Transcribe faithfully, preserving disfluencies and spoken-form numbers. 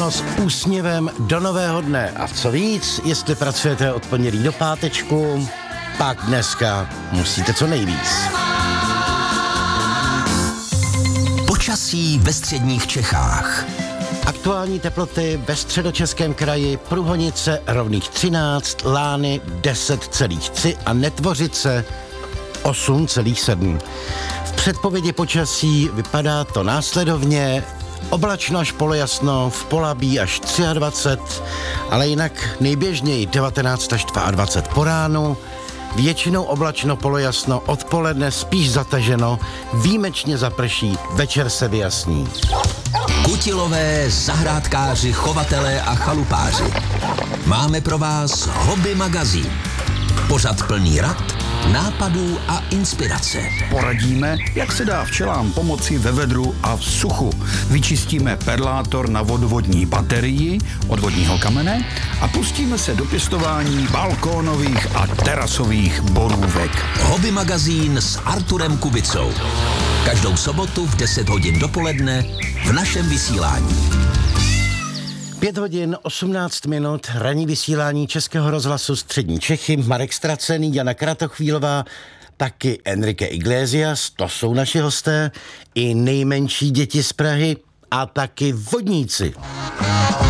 ráno s úsměvem do nového dne. A co víc, jestli pracujete od pondělí do pátečku, pak dneska musíte co nejvíc. Počasí ve středních Čechách. Aktuální teploty ve středočeském kraji: Průhonice rovných třináct, Lány deset celá tři a Netvořice osm celá sedm. V předpovědi počasí vypadá to následovně: oblačno až polojasno, v Polabí až dvacet tři, ale jinak nejběžněji devatenáct až dvacet dva po ránu, většinou oblačno polojasno, odpoledne spíš zataženo, výjimečně zaprší, večer se vyjasní. Kutilové, zahrádkáři, chovatelé a chalupáři. Máme pro vás Hobby magazín. Pořad plný rad, nápadů a inspirace. Poradíme, jak se dá včelám pomoci ve vedru a v suchu. Vyčistíme perlátor na vodovodní baterii od vodního kamene a pustíme se do pěstování balkónových a terasových borůvek. Hobby magazín s Arturem Kubicou. Každou sobotu v deset hodin dopoledne v našem vysílání. Pět hodin osmnáct minut, ranní vysílání Českého rozhlasu Střední Čechy, Marek Stracený, Jana Kratochvílová, taky Enrique Iglesias, to jsou naši hosté, i nejmenší děti z Prahy a taky vodníci.